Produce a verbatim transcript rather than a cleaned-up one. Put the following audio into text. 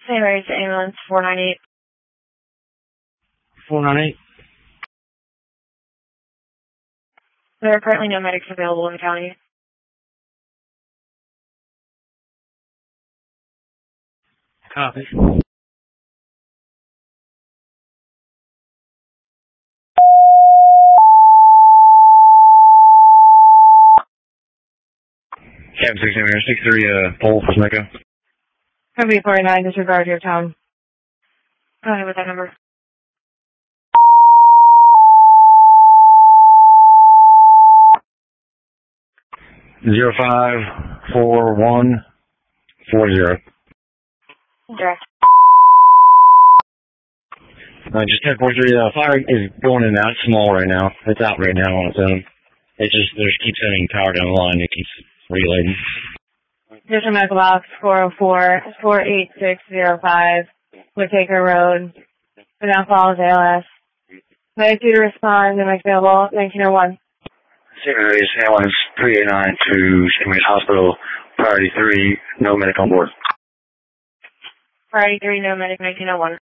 Saint Mary's ambulance four nine eight. four nine eight. There are currently no medics available in the county. Copy. Cabin six six three, uh, pole for Smecco. Company forty-nine, disregard your tone. Go ahead with that number. Zero five four one four zero. Direct. Uh, just ten four three, uh, fire is going in and out. It's small right now. It's out right now on its own. It just, there's keeps sending power down the line. It keeps relating. District Medical Box four oh four, four eight six zero five, Whitaker Road. For now follows A L S. Medic due to respond and make available nineteen oh one. Saint Mary's ambulance three eight nine to Saint Mary's Hospital, priority three, no medic on board. Priority three, no medic nineteen oh one.